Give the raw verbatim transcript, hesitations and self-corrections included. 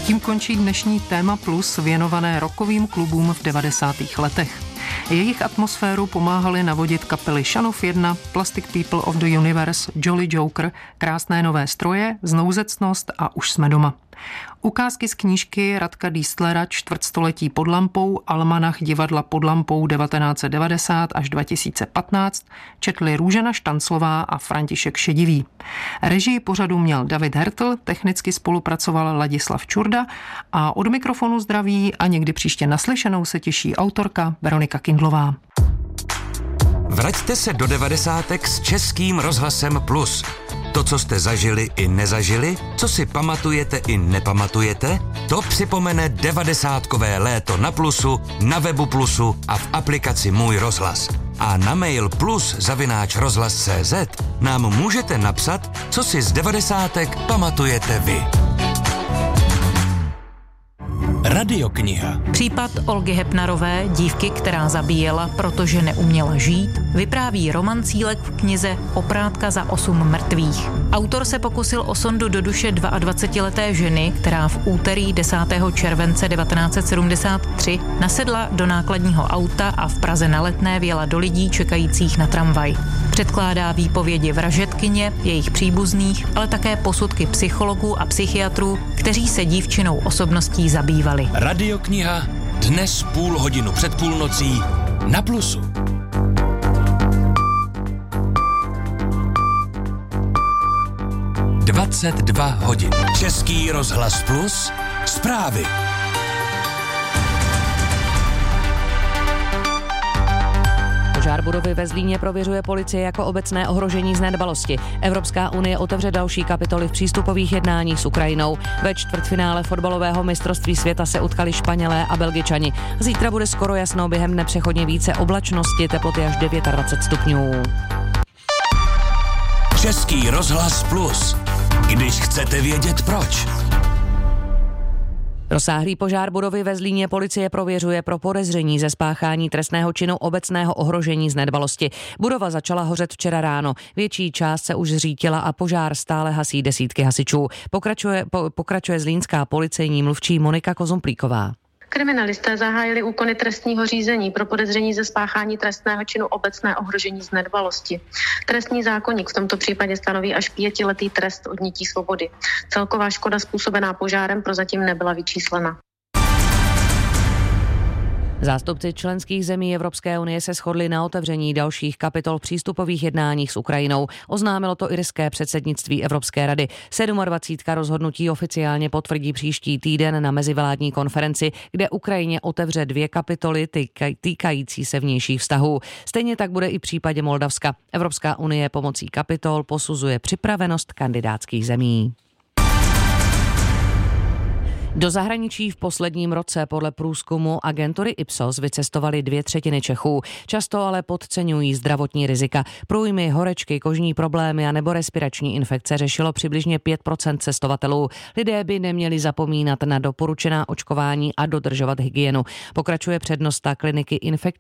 tím končí dnešní Téma Plus věnované rockovým klubům v devadesátých letech. Jejich atmosféru pomáhali navodit kapely Shun of jedna, Plastic People of the Universe, Jolly Joker, Krásné nové stroje, Znouzecnost a Už jsme doma. Ukázky z knížky Radka Diestlera Čtvrtstoletí pod lampou, almanach divadla pod lampou devatenáct set devadesát až dva tisíce patnáct četli Růžena Štanclová a František Šedivý. Režii pořadu měl David Hertl, technicky spolupracoval Ladislav Čurda a od mikrofonu zdraví a někdy příště naslyšenou se těší autorka Veronika Kindlová. Vraťte se do devadesátek s Českým rozhlasem Plus. To, co jste zažili i nezažili, co si pamatujete i nepamatujete, to připomene devadesátkové léto na Plusu, na webu Plusu a v aplikaci Můj rozhlas. A na mail plus zavináč rozhlas tečka cé zet nám můžete napsat, co si z devadesátek pamatujete vy. Radiokniha. Případ Olgy Hepnarové, dívky, která zabíjela, protože neuměla žít, vypráví Roman Cílek v knize Oprátka za osm mrtvých. Autor se pokusil o sondu do duše dvaadvacetileté ženy, která v úterý desátého července devatenáct set sedmdesát tři nasedla do nákladního auta a v Praze na Letné vjela do lidí čekajících na tramvaj. Předkládá výpovědi vražedkyně, jejich příbuzných, ale také posudky psychologů a psychiatrů, kteří se dívčinou osobností zabývali. Radiokniha dnes půl hodinu před půlnocí na Plusu. dvacet dva hodin. Český rozhlas Plus. Zprávy. Požár budovy ve Zlíně prověřuje policie jako obecné ohrožení z nedbalosti. Evropská unie otevře další kapitoly v přístupových jednáních s Ukrajinou. Ve čtvrtfinále fotbalového mistrovství světa se utkali Španělé a Belgičani. Zítra bude skoro jasno, během dne přechodně více oblačnosti, teploty až dvacet devět stupňů. Český rozhlas Plus. Když chcete vědět proč. Rozsáhlý požár budovy ve Zlíně policie prověřuje pro podezření ze spáchání trestného činu obecného ohrožení z nedbalosti. Budova začala hořet včera ráno. Větší část se už zřítila a požár stále hasí desítky hasičů. Pokračuje, po, pokračuje zlínská policejní mluvčí Monika Kozumplíková. Kriminalisté zahájili úkony trestního řízení pro podezření ze spáchání trestného činu obecné ohrožení z nedbalosti. Trestní zákoník v tomto případě stanoví až pětiletý trest odnětí svobody. Celková škoda způsobená požárem prozatím nebyla vyčíslena. Zástupci členských zemí Evropské unie se shodli na otevření dalších kapitol přístupových jednáních s Ukrajinou. Oznámilo to irské předsednictví Evropské rady. sedmadvacítka rozhodnutí oficiálně potvrdí příští týden na mezivládní konferenci, kde Ukrajině otevře dvě kapitoly týkající se vnějších vztahů. Stejně tak bude i v případě Moldavska. Evropská unie pomocí kapitol posuzuje připravenost kandidátských zemí. Do zahraničí v posledním roce podle průzkumu agentury Ipsos vycestovali dvě třetiny Čechů. Často ale podceňují zdravotní rizika. Průjmy, horečky, kožní problémy a nebo respirační infekce řešilo přibližně pět procent cestovatelů. Lidé by neměli zapomínat na doporučená očkování a dodržovat hygienu. Pokračuje přednosta kliniky infekční